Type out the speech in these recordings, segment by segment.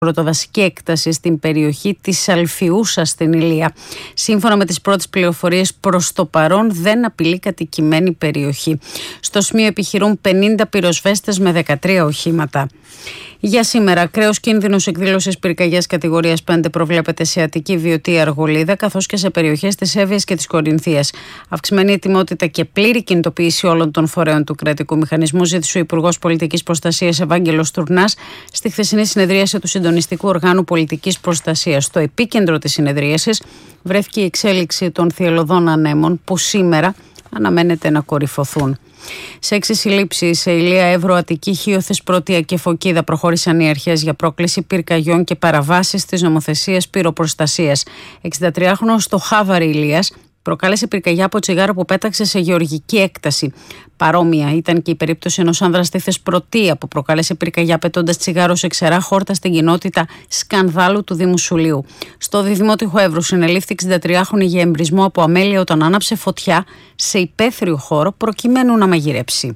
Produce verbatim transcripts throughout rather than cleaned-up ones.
πρωτοβασική έκταση στην περιοχή της Αλφιούσας στην Ηλία. Σύμφωνα με τις πρώτες πληροφορίες, προς το παρόν δεν απειλεί κατοικημένη περιοχή. Στο σημείο επιχειρούν πενήντα πυροσβέστες με δεκατρία οχήματα. Για σήμερα, ακραίος κίνδυνος εκδήλωσης πυρκαγιάς κατηγορίας πέντε προβλέπεται σε Αττική, Βιωτή, Αργολίδα, καθώς και σε περιοχές της Εύβοιας και της Κορινθίας. Αυξημένη ετοιμότητα και πλήρη κινητοποίηση όλων των φορέων του κρατικού μηχανισμού ζήτησε ο Υπουργός Πολιτικής Προστασίας Ευάγγελος Τουρνάς στη χθεσινή συνεδρίαση του Συντονιστικού Οργάνου Πολιτικής Προστασίας. Στο επίκεντρο της συνεδρίασης βρέθηκε η εξέλιξη των θυελλωδών ανέμων που σήμερα αναμένεται να κορυφωθούν. Σε έξι συλλήψεις σε Ηλία, Εύρο, Αττική, Χίο, Θεσπρωτεία και Φωκίδα προχώρησαν οι αρχές για πρόκληση πυρκαγιών και παραβάσεις της νομοθεσίας πυροπροστασίας. εξηντατριάχρονος στο Χάβαρη Ηλίας προκάλεσε πυρκαγιά από τσιγάρο που πέταξε σε γεωργική έκταση. Παρόμοια ήταν και η περίπτωση ενός άνδρα στη Θεσπρωτεία που προκάλεσε πυρκαγιά πετώντας τσιγάρο σε ξερά χόρτα στην κοινότητα Σκανδάλου του Δήμου Σουλίου. Στο Δημότυχο Εύρου συνελήφθη εξηντατριάχρονη για εμπρισμό από αμέλεια όταν άναψε φωτιά σε υπαίθριο χώρο προκειμένου να μαγειρέψει.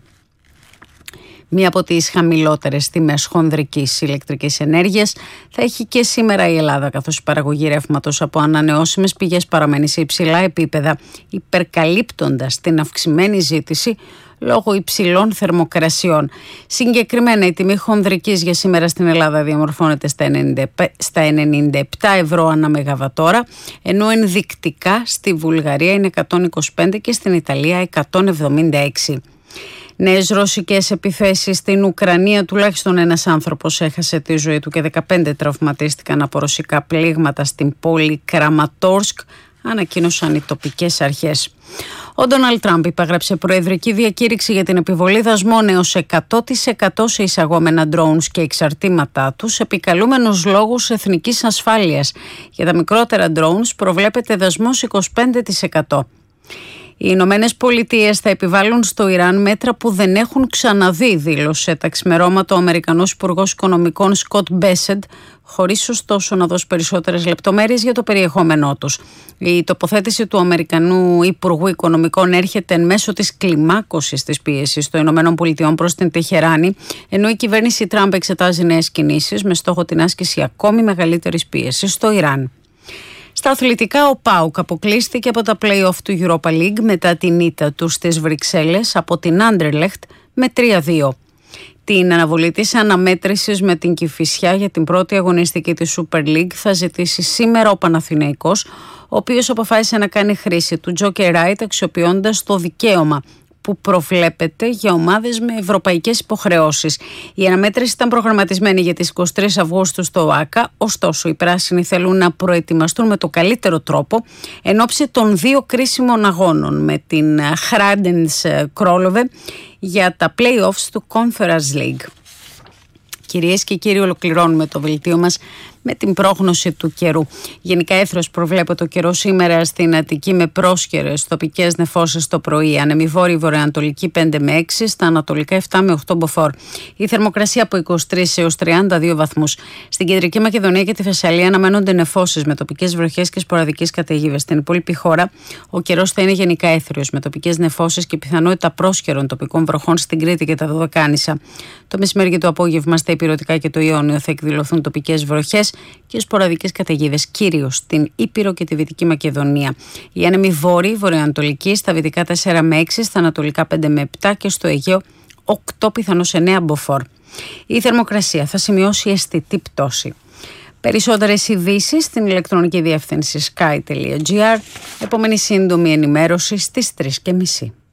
Μία από τις χαμηλότερες τιμές χονδρικής ηλεκτρικής ενέργειας θα έχει και σήμερα η Ελλάδα, καθώς η παραγωγή ρεύματος από ανανεώσιμες πηγές παραμένει σε υψηλά επίπεδα, υπερκαλύπτοντας την αυξημένη ζήτηση λόγω υψηλών θερμοκρασιών. Συγκεκριμένα, η τιμή χονδρικής για σήμερα στην Ελλάδα διαμορφώνεται στα ενενήντα επτά ευρώ ανά μεγαβατόρα, ενώ ενδεικτικά στη Βουλγαρία είναι εκατόν είκοσι πέντε και στην Ιταλία εκατόν εβδομήντα έξι. Νέες ρωσικές επιθέσεις στην Ουκρανία, τουλάχιστον ένας άνθρωπος έχασε τη ζωή του και δεκαπέντε τραυματίστηκαν από ρωσικά πλήγματα στην πόλη Κραματόρσκ, ανακοίνωσαν οι τοπικές αρχές. Ο Ντόναλντ Τραμπ υπέγραψε προεδρική διακήρυξη για την επιβολή δασμών έως εκατό τοις εκατό σε εισαγόμενα drones και εξαρτήματά τους, επικαλούμενους λόγους εθνικής ασφάλειας. Για τα μικρότερα drones προβλέπεται δασμός είκοσι πέντε τοις εκατό. Οι Ηνωμένες Πολιτείες θα επιβάλλουν στο Ιράν μέτρα που δεν έχουν ξαναδεί, δήλωσε τα ξημερώματα ο Αμερικανός Υπουργός Οικονομικών Σκοτ Μπέσεντ, χωρίς ωστόσο να δώσει περισσότερες λεπτομέρειες για το περιεχόμενό τους. Η τοποθέτηση του Αμερικανού Υπουργού Οικονομικών έρχεται εν μέσω της κλιμάκωσης της πίεσης των Ηνωμένων Πολιτειών προς την Τεχεράνη, ενώ η κυβέρνηση Τραμπ εξετάζει νέες κινήσεις με στόχο την άσκηση ακόμη μεγαλύτερης πίεσης στο Ιράν. Στα αθλητικά, ο ΠΑΟΚ αποκλείστηκε από τα play-off του Europa League μετά την ήττα του στις Βρυξέλλες από την Άντερλεχτ με τρία δύο. Την αναβολή της αναμέτρησης με την Κηφισιά για την πρώτη αγωνιστική της Super League θα ζητήσει σήμερα ο Παναθηναϊκός, ο οποίος αποφάσισε να κάνει χρήση του Joker Right αξιοποιώντας το δικαίωμα που προβλέπεται για ομάδες με ευρωπαϊκές υποχρεώσεις. Η αναμέτρηση ήταν προγραμματισμένη για τις εικοστή τρίτη Αυγούστου στο ΟΑΚΑ, ωστόσο οι πράσινοι θέλουν να προετοιμαστούν με το καλύτερο τρόπο εν ώψη των δύο κρίσιμων αγώνων με την Hrádens Králové για τα play-offs του Conference League. Κυρίες και κύριοι, ολοκληρώνουμε το δελτίο μας με την πρόγνωση του καιρού. Γενικά έθρος προβλέπεται το καιρό σήμερα στην Αττική με πρόσχερες τοπικές νεφώσεις το πρωί. Άνεμη βόρειο βορειοανατολική πέντε με έξι, στα ανατολικά επτά με οκτώ μποφόρ. Η θερμοκρασία από είκοσι τρεις έως τριάντα δύο βαθμούς. Στην Κεντρική Μακεδονία και τη Θεσσαλία αναμένονται νεφώσεις με τοπικές βροχές και σποραδικές καταιγίδες. Στην υπόλοιπη χώρα ο καιρός θα είναι γενικά έθριος με τοπικές νεφώσεις και πιθανότητα πρόσχερων τοπικών βροχών στην Κρήτη και τα Δωδεκάνησα. Το μεσημέρι και το απόγευμα στα Ηπειρωτικά και το Ιόνιο θα εκδηλωθούν τοπικές βροχές και σποραδικές καταιγίδες, κυρίως στην Ήπειρο και τη Δυτική Μακεδονία. Η άνεμη βόρειη, βορειοανατολική, στα δυτικά τέσσερα με έξι, στα ανατολικά πέντε με επτά και στο Αιγαίο οκτώ πιθανώς εννέα μποφόρ. Η θερμοκρασία θα σημειώσει αισθητή πτώση. Περισσότερες ειδήσεις στην ηλεκτρονική διεύθυνση sky τελεία gr. Επόμενη σύντομη ενημέρωση στις τρεις και μισή.